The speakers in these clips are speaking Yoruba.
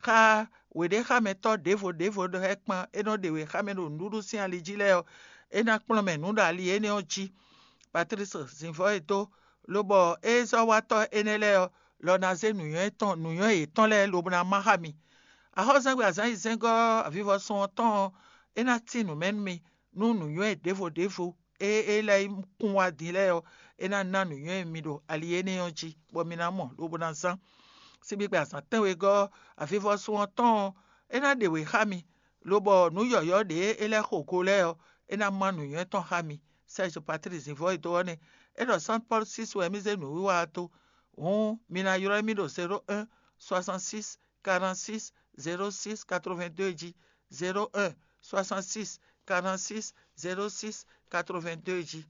ka we de ha me to devo do hekpan eno de we ha me no nuru si aliji le o ena kplo me nu da ali ene oji Patrice zinfo eto lobo ezo wato enele o lo na ze nu yo eton le lo na mahami a ho zangbe azan izengo avivo son ton ena tinu menmi nu yo devo ele kunwa dile o ena nanu yo mi do ali ene oji bo mi na mo lo na zan sibi pe asan tenwe go avivo son ton ena de we hami lobo nu yo de ele koko le o ena manu yo ton hami Serge Patrice zinfo eto one edo Saint Paul 6 we mi ze nu wa to mina yoro mi do 01 66 46 06 82 ji 01 66 46 06 82 ji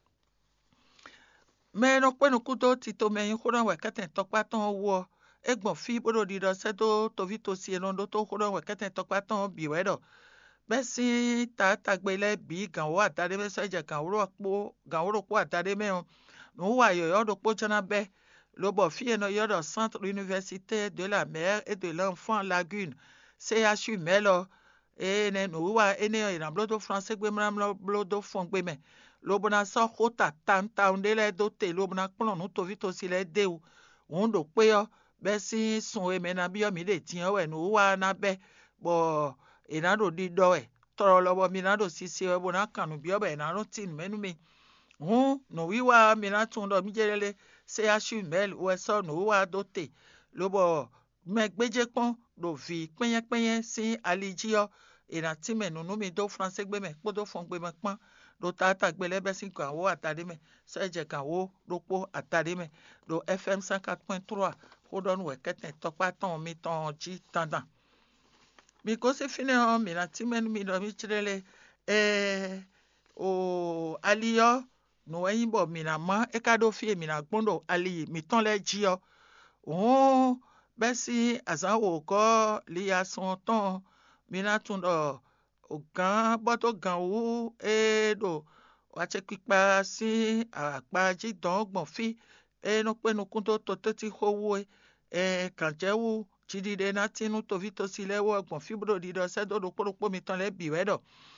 me no pe no kudo ti to me yin kuran we keten topa ton wo egbon fi bodo di do se to vi to si eno do to kuran we keten topa ton bi we do bẹ́sí tàgbélé bí gànwó àtàdé mẹ́sẹ̀jẹ̀ gànwó pọ̀ àtàdé mẹ́rin nous wà yọ̀yọ́ dòpó jọ́nà bẹ́ ló bọ̀ fíyẹ̀ náà yọ̀dọ̀ centre universitaire de la mère et de l'enfant lagune CHU mẹ́lọ ene nous wà ene ìrànblódó français gbé mẹ́rànblódó fún gbé mẹ́ ló bọ̀ náà sọ kóta tàǹtàǹdé lẹ́ dóté ló bọ̀ náà kpọ̀nà nù tóvi tó sí lẹ́ dé o òun dò pé yọ bẹ́sí sùn èmẹ́ náà bí yọ mí lè tiẹ̀ wẹ̀ nous wà náà bẹ́ bọ̀ enado di doe toro lobo minado sisi ebo na kanu bi oba enado tin menu mi no wiwa minatun do mi jerele CHU mel o so no wa dote lobo megbeje pon do vi penyen si alijio ena time no mi do français gbe me podo fon gbe me pon do tata gbele be sin kan wo atade me seje kan wo ropo atade me do FM 104.3 hodon we keten topa ton mi ton ji tandan mi ko se fine o mi na ti menu mi do mi chirele o aliyo no yin bo mi na ma e ka do fi mi na gbondo ali mi ton le ji o be si azan wo ko li ya son ton mi na tun do o gan bo to gan wu do wa che pipa si apa ji don gbon fi no pe no kun to ti ho wo kan je wu chidide na tinu to vi to si lewo ogbon fibro di do se do poropo mi tan le bi we do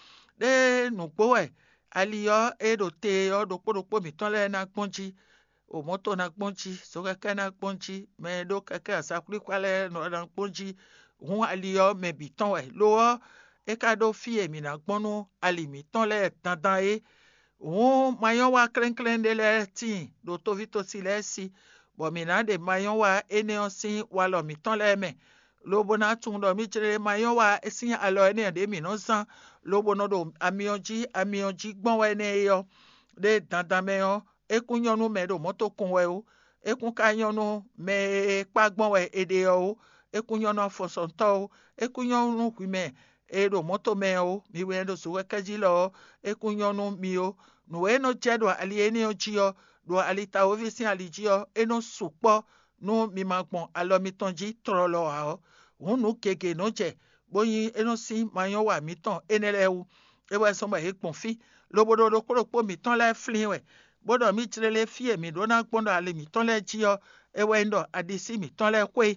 de nu gbo we aliyo do te o do poropo mi tan le na gbonji o moto na gbonji so keke na gbonji me do keke asapri kwale no na gbonji hun aliyo me bi tan we lo e ka do fi emi na gbonu ali mi tan le tandan mayon wa kren de le tin do to vi to si le si bo mi na de mayon wa ene osin wa lo mi tan le me lobo na tun do mi jere mayon wa esin alo ene de mi no san lobo no do amionji gbon wa ene yo de dandan me yo ekun yonu me do moto kun we o ekun ka yonu me pa gbon we ede o ekun yonu foson to ekun yonu kwi me do moto me o mi we do so we kaji lo ekun yonu mi o no e no jedo ali ene oji o do alita ovisin alijio eno supo no mi magbon alo mi tanji toro lo ha o nu keke no je boyin eno si mayon wa mi tan enele wu e wa so ma e pon fi lobodo do poropo mi tan le flin we bodo mi tirele fi emi do na gbon do ale mi tan le ji o e wa ndo adisi mi tan le kwe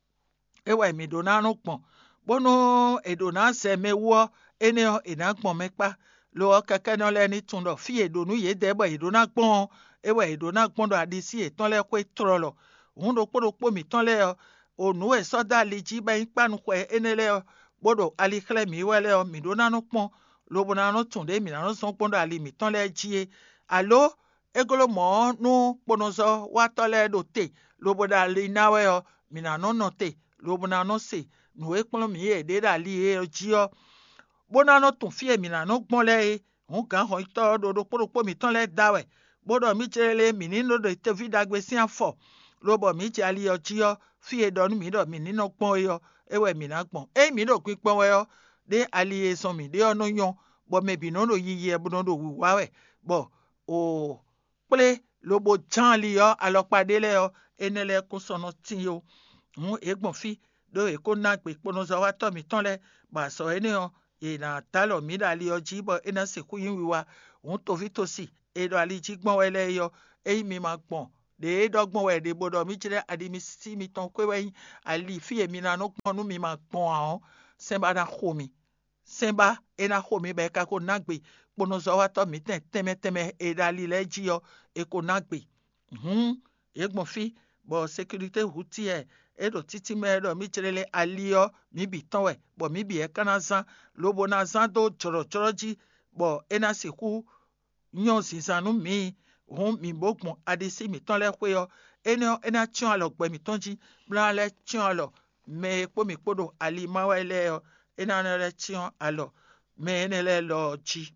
e wa mi do na run pon bono edo na se mewo ene ina gbon mepa lo keke no le ni tun do fi edo nu ye debo edo na gbon ewe edo na gbon do adisi e tan le kwe trolo do poropo mi tan le onu e soda liji ba ipanu kwe enele bodo ali kle mi wele mi do na no pon lo bona no tun de mi na no son pon do ali mi tan le ji alo egolo mo nu ponozo wa to le do te lo boda ali na we mi na no te lo bona no se nu e pon mi e de da li ji bona no tun fi mi na no gbon le gan ho to do poropo mi tan le da we bodo mi jele mi ni no de te vi dagbe si afo lobo mi je ali oji fi edonu mi do mi ni no gbon yo ewe mi na gbon mi do pin gbon we de ali eson mi de onu yan bo me bi no do yiye bodo do wu wa we bo o ple lobo jan li alopade le enele kun sono tin yo egbon fi do e ko na pe pono zo wa to mi tan le ba so ene na talo mi da li oji bo ena se ku yin wi wa to vi to si edo ali ji gbon we le yo mi ma gbon de dogbon we de bodo mi jire adi mi si mi ton kwe we ali fi mi na no ponu mi ma pon an semba na khomi semba e na khomi be ka ko nagbe pono zo wa to mi teme e dali le jio e ko nagbe e gbon fi bo sécurité routière e do titi me do mi jire le alio mi bi ton we bo mi bi e kana zan lobo na zan do choro ji bo e na si ku nyon zizanu mi mi bogbon adisi mi ton le kwe yo ena tion alo gbe mi ton ji blan le tion alo me po mi podo ali mawa le yo ena le tion alo me ene le lo ji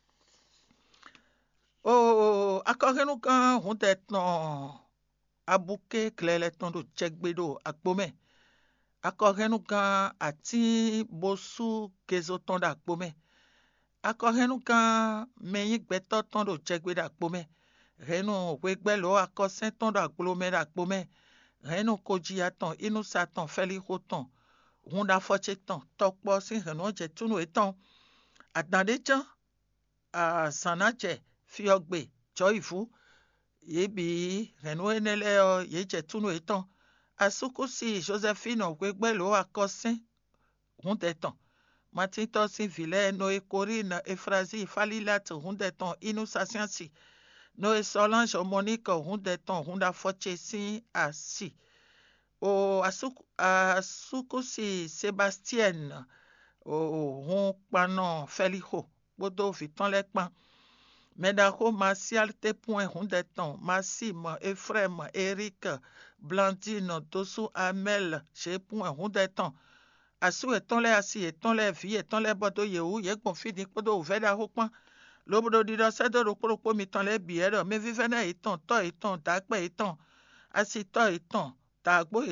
akọrenu kan hun te ton abuke klele ton do chegbedo akpome akọrenu kan ati bosu kezo ton da akpome akọrenu kan meyin gbeto ton do chegbedo akpome renu wegbelo akọsen ton do akpome da akpome renu koji aton inu satan feli hoton hun da foche ton tokpo si renu je tunu eton atande chan a sanache fiogbe choifu yebi renu enele ye je tunu eton asukusi Josephine wegbelo akọsen hun deton matito si vile no ekorina efrazi falilat hun deton inu sasiansi no Solange Monique hun deton hun da foche si asi asukusi Sébastien hun panon feliho bodo viton le pan Medako Martial te point hun deton Maxime Ephraim Eric Blandine Dosu Amel chez point hun deton asu eton le asi eton le vi eton le bodo yehu ye gbon fini podo veda hokpan lobodo dido sedo do kporo mi ton le biero me vivene eton to eton dagbe eton asi to eton dagbo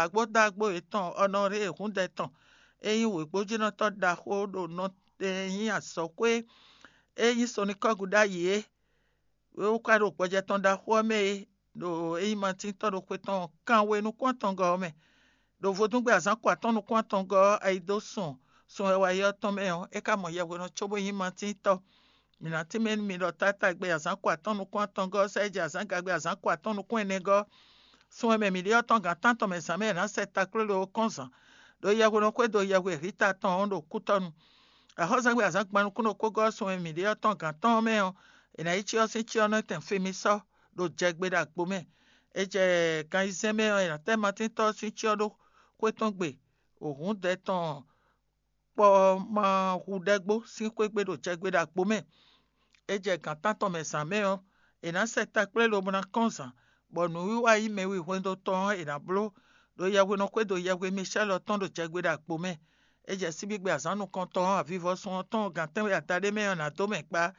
eton honore hun deton eyin we gbojina to da ho do no eyin asokwe eyin soni koguda ye o kwaro poje ton da ho me do eyin mantin to do kweton kan we nu kwanton go me do vodun gbe azan kwaton nu kwanton go aido sun ewa yo ton me e ka mo ye we no chobo eyin mantin to mina ti men mi do tata gbe azan kwaton nu kwanton go seje azan gbe azan kwaton nu kwene go sun me mi de ton ga tanto me same na seta krelo konsan do ye we no kwe do ye we rita ton do kutonu ahoza gbe azan gbanu kuno kogo sun mi de ton ga ton me ina ichi o si chi ona ten femi so do jegbe da gbo me eje kan ise me ina te matin to si chi o do kweton gbe ohun de ton po ma hudegbo si kwegbe do jegbe da gbo me eje kan tanto me same ina seta krelo bona konsan bonu wiwa yi me wi wendo ton ina blo do ye we no kwe do ye we Michel ton do jegbe da gbo me eje si gbigbe azanu kan ton avivo son ton gan ten we atade me na do me pa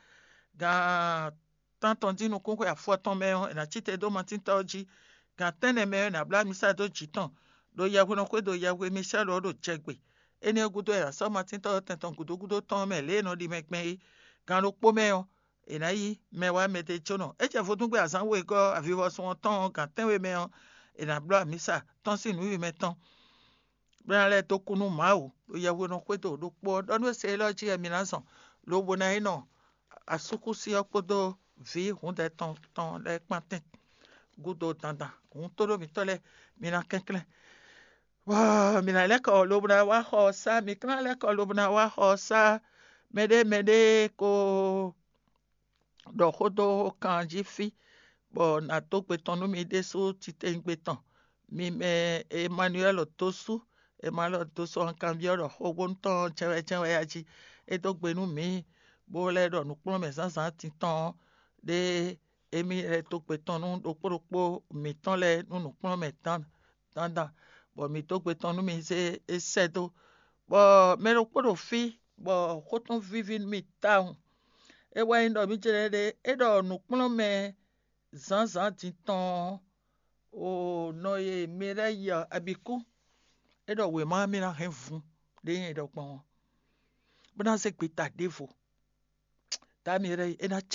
gan tanton dinu kun kwe afo ton me na chite do mantin toji gan ten me na bla misa do jiton do ye we no kwe do ye we Michel do jegbe eni ogudo ya so mantin to ten gudo ton me le no di me gbe gan lo po me ina yi me wa me de chono eje fodun gbe azan we go avivo son ton gan ten we me ina bla misa ton si nu me ton brale to kunu mawo do ye we no kwe do po do no se lo ji mi na son lo bo na ino asuku si opodo vi hun de ton le pantin gudo tanda hun to do mi tole mi na kenkle wa mi na le ko lo bo na wa ho sa mi kan le ko lo bo na wa ho sa mede ko do hodo kan ji fi bo na to pe ton no mi de so ti te ngbe ton mi me Emmanuel Tosu en cambio do ogbon ton chewe aji e do gbenu mi bo le do nu pon me san ti ton de emi re to pe ton nu do poropo mi ton le nu pon me tan bo mi to pe ton nu mi se esedo bo me ro poro fi bo koton vivin mi town e wa ndo mi jere de e do nu pon me san ti ton o no ye mi re ya abiku e do we ma mi na hen fun de yin do pon bo na se pita devo ta mi re e na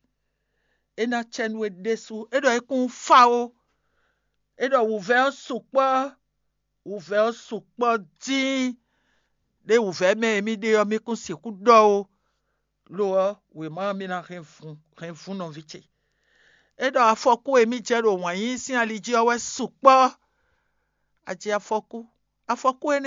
chenwe desu e do e kun fa o e do wo ve supo din de wo ve me mi de o mi kun si ku do o lo we ma mi na hen fun no viche eɖɔ afɔku emi dze ɖo wɔnyi si alidzi ɔwɔ sukpɔ adzi afɔku